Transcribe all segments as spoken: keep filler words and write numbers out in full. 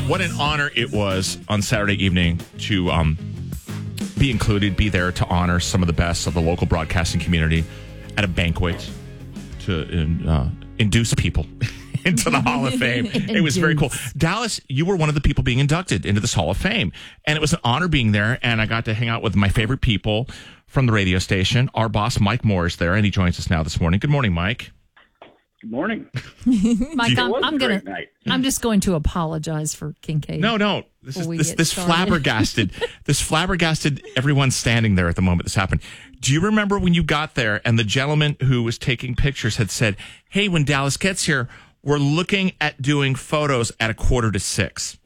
what an honor it was on Saturday evening to um, be included, be there to honor some of the best of the local broadcasting community at a banquet to uh, induce people into the Hall of Fame. It was very cool. Dallas, you were one of the people being inducted into this Hall of Fame. And it was an honor being there. And I got to hang out with my favorite people from the radio station. Our boss, Mike Moore, is there, and he joins us now this morning. Good morning, Mike. Good morning. Mike, I'm, I'm going to, I'm just going to apologize for Kincaid. No, no. This is this, this flabbergasted, this flabbergasted everyone standing there at the moment this happened. Do you remember when you got there and the gentleman who was taking pictures had said, hey, when Dallas gets here, we're looking at doing photos at a quarter to six?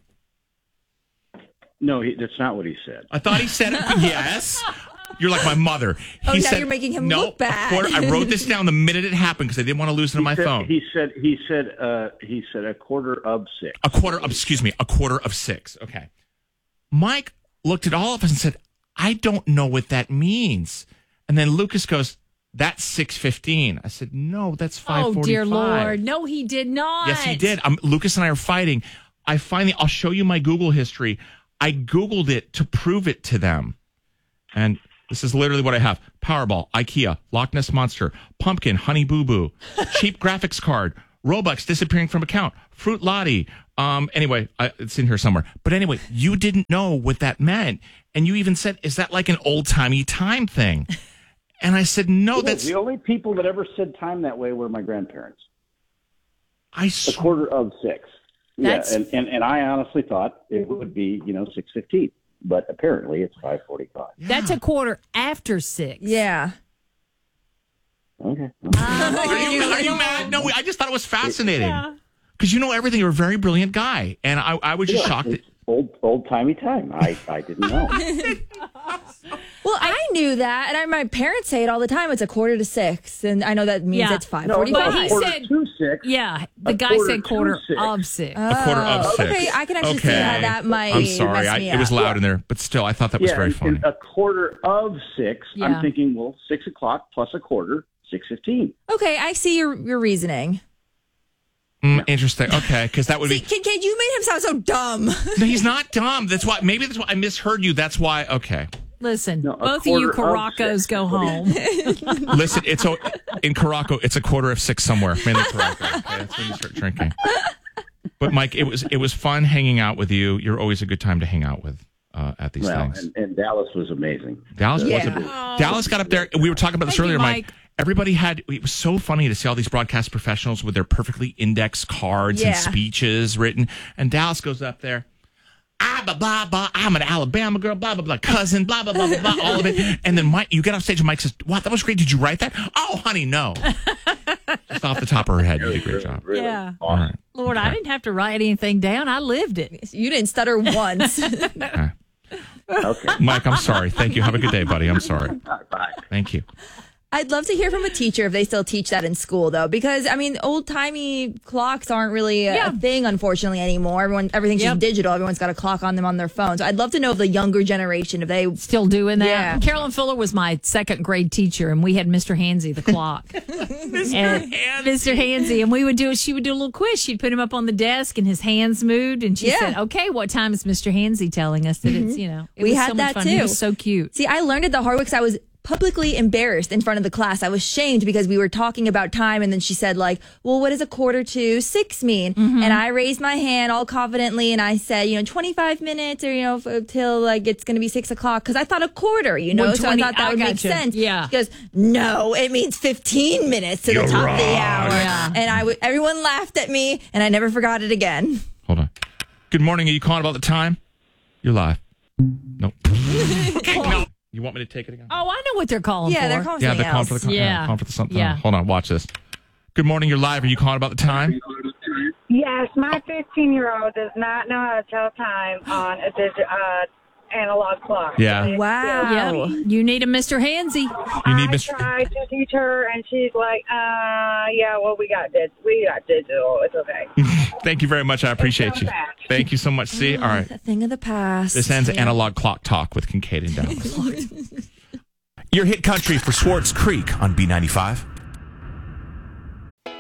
No, he, that's not what he said. I thought he said it. Yes. You're like my mother. He oh, now said, you're making him no, look bad. Quarter, I wrote this down the minute it happened because I didn't want to lose it on my said, phone. He said, he said, uh, he said a quarter of six. A quarter of, excuse me, a quarter of six. Okay. Mike looked at all of us and said, I don't know what that means. And then Lucas goes, that's six fifteen. I said, no, that's five forty-five. Oh, dear Lord. No, he did not. Yes, he did. Um, Lucas and I are fighting. I finally, I'll show you my Google history. I Googled it to prove it to them. And this is literally what I have. Powerball, IKEA, Loch Ness Monster, Pumpkin, Honey Boo Boo, cheap graphics card, Robux disappearing from account, Fruit Lottie. Um, anyway, I, it's in here somewhere. But anyway, you didn't know what that meant. And you even said, is that like an old-timey time thing? And I said, no, Yeah, that's... The only people that ever said time that way were my grandparents. I A quarter of six. That's- Yeah, and, and, and I honestly thought it would be, you know, six fifteen. But apparently it's five forty-five. That's a quarter after six. Yeah. Okay. Are you, are you mad? No, I just thought it was fascinating. Because you know everything. You're a very brilliant guy. And I, I was just Yeah, shocked. That, it's old old timey time. I, I didn't know. Well, I knew that, and I, my parents say it all the time. It's a quarter to six, and I know that means Yeah. it's five No, forty-five. But he quarter said- to six. Yeah, the A guy quarter said quarter to six. of six. a quarter of Oh, six. okay, I can actually see how that might I'm sorry. mess I, me it was up. loud in there. But still, I thought that was Yeah, very and- funny. and a quarter of six. Yeah. I'm thinking, well, six o'clock plus a quarter, six fifteen. Okay, I see your your reasoning. Mm, interesting. Okay, because that would See, be... Kincaid, you made him sound so dumb. No, he's not dumb. That's why. Maybe that's why I misheard you. That's why. Okay. Listen, No, a both of you quarter of Caracos six. go home. Listen, it's a, in Caraco. It's a quarter of six somewhere. Mainly Caraco. Okay, that's when you start drinking. But Mike, it was it was fun hanging out with you. You're always a good time to hang out with uh, at these Well, things. and, and Dallas was amazing. Dallas Yeah. was a, Dallas got up there. We were talking about this Thank you, earlier, Mike. Mike. Everybody had. It was so funny to see all these broadcast professionals with their perfectly indexed cards Yeah. and speeches written. And Dallas goes up there. Ah, blah, blah, blah. I'm an Alabama girl, blah, blah, blah, cousin, blah, blah, blah, blah, blah, all of it. And then Mike, you get off stage and Mike says, wow, that was great. Did you write that? Oh, honey, no. Just off the top of her head, you did a great job. Really Yeah. All awesome. right. Lord, I didn't have to write anything down. I lived it. You didn't stutter once. Okay. Mike, I'm sorry. Thank you. Have a good day, buddy. I'm sorry. Bye. Thank you. I'd love to hear from a teacher if they still teach that in school, though, because I mean, old timey clocks aren't really a, Yeah. a thing, unfortunately, anymore. Everyone, everything's Yep. just digital. Everyone's got a clock on them on their phone. So I'd love to know if the younger generation, if they Still doing that. Yeah. Carolyn Fuller was my second grade teacher, and we had Mister Hansy, the clock. Mister Hansy. Mister Hansy. And we would do, she would do a little quiz. She'd put him up on the desk, and his hands moved. And she Yeah. said, okay, what time is Mister Hansy telling us that it's, you know, it We was had so that much fun. He too. was so cute. See, I learned it the hard way because I was publicly embarrassed in front of the class. I was shamed because we were talking about time, and then she said, like, well, what does a quarter to six mean? Mm-hmm. And I raised my hand all confidently, and I said, you know, twenty-five minutes or, you know, f- till like it's going to be six o'clock, because I thought a quarter, you know, so I one twenty thought that I would make gotcha. sense. Yeah. She goes, no, it means fifteen minutes to You're the top of the wrong. hour. Yeah. And I w- everyone laughed at me, and I never forgot it again. Hold on. Good morning. Are you calling about the time? You're live. Nope. Okay, no. You want me to take it again? Oh, I know what they're calling Yeah, for. they're calling Yeah, something they're calling else. for the con- Yeah. uh, calling for the something. Yeah. Hold on, watch this. Good morning, you're live. Are you calling about the time? Yes, my fifteen-year-old does not know how to tell time on a digi- uh, analog clock. Yeah. It's Wow. Yeah. You need a Mister Hansy. You need I Mister tried to teach her, and she's like, uh, yeah, well, we got dig- we got digital. It's okay. Thank you very much. I appreciate It's you. not bad. Thank you so much. See, all right. A thing of the past. This ends analog clock talk with Kincaid and Dallas. Your hit country for Swartz Creek on B ninety-five.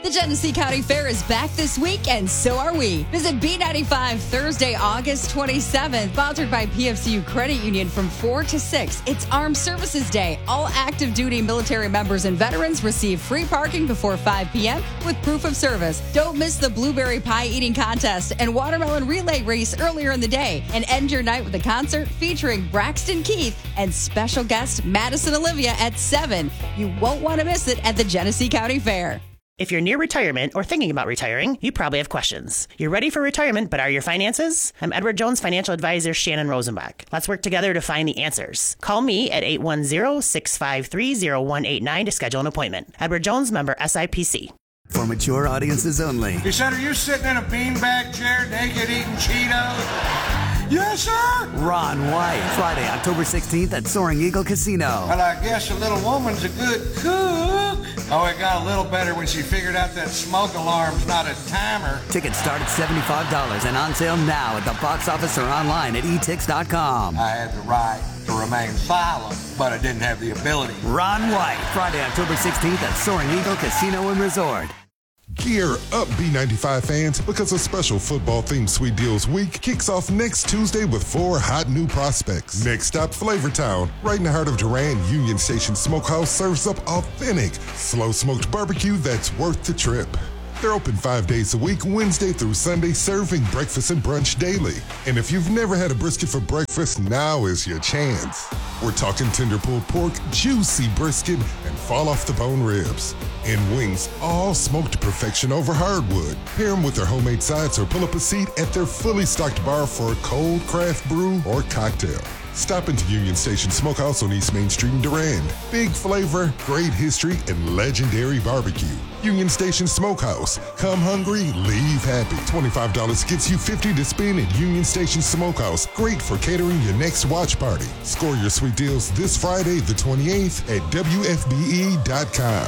The Genesee County Fair is back this week, and so are we. Visit B ninety-five Thursday, August twenty-seventh, sponsored by P F C U Credit Union from four to six. It's Armed Services Day. All active duty military members and veterans receive free parking before five p.m. with proof of service. Don't miss the blueberry pie eating contest and watermelon relay race earlier in the day. And end your night with a concert featuring Braxton Keith and special guest Madison Olivia at seven. You won't want to miss it at the Genesee County Fair. If you're near retirement or thinking about retiring, you probably have questions. You're ready for retirement, but are your finances? I'm Edward Jones financial advisor Shannon Rosenbach. Let's work together to find the answers. Call me at eight one zero, six five three, zero one eight nine to schedule an appointment. Edward Jones, member S I P C. For mature audiences only. He said, are you sitting in a beanbag chair naked eating Cheetos? Yes, sir. Ron White, Friday, October sixteenth at Soaring Eagle Casino. Well, I guess a little woman's a good cook. Oh, it got a little better when she figured out that smoke alarm's not a timer. Tickets start at seventy-five dollars and on sale now at the box office or online at e tix dot com. I had the right to remain silent, but I didn't have the ability. Ron White, Friday, October sixteenth at Soaring Eagle Casino and Resort. Gear up, B ninety-five fans, because a special football-themed Sweet Deals Week kicks off next Tuesday with four hot new prospects. Next stop, Flavortown. Right in the heart of Durand, Union Station Smokehouse serves up authentic, slow-smoked barbecue that's worth the trip. They're open five days a week, Wednesday through Sunday, serving breakfast and brunch daily. And if you've never had a brisket for breakfast, now is your chance. We're talking tender pulled pork, juicy brisket, and fall-off-the-bone ribs. And wings, all smoked to perfection over hardwood. Pair them with their homemade sides or pull up a seat at their fully stocked bar for a cold craft brew or cocktail. Stop into Union Station Smokehouse on East Main Street in Durand. Big flavor, great history, and legendary barbecue. Union Station Smokehouse. Come hungry, leave happy. twenty-five dollars gets you fifty dollars to spend at Union Station Smokehouse. Great for catering your next watch party. Score your sweet deals this Friday, the twenty-eighth at W F B E dot com.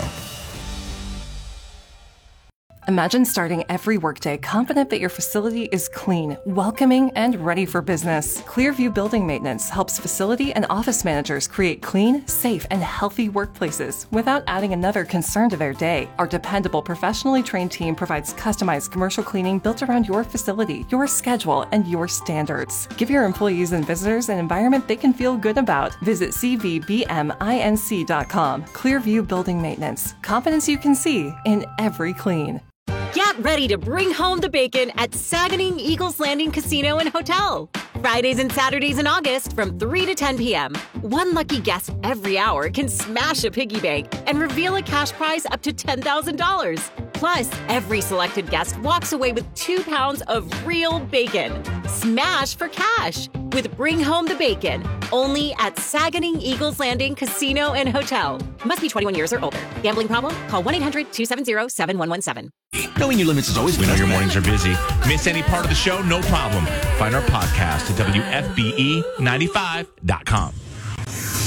Imagine starting every workday confident that your facility is clean, welcoming, and ready for business. Clearview Building Maintenance helps facility and office managers create clean, safe, and healthy workplaces without adding another concern to their day. Our dependable, professionally trained team provides customized commercial cleaning built around your facility, your schedule, and your standards. Give your employees and visitors an environment they can feel good about. Visit c v b m inc dot com. Clearview Building Maintenance. Confidence you can see in every clean. Get ready to bring home the bacon at Saganing Eagles Landing Casino and Hotel. Fridays and Saturdays in August from three to ten p.m. One lucky guest every hour can smash a piggy bank and reveal a cash prize up to ten thousand dollars. Plus, every selected guest walks away with two pounds of real bacon. Smash for cash with Bring Home the Bacon, only at Saganing Eagles Landing Casino and Hotel. Must be twenty-one years or older. Gambling problem? Call one eight hundred two seven zero seven one one seven. Knowing your limits is always We know your mornings are busy. Miss any part of the show? No problem. Find our podcast at W F B E ninety-five dot com.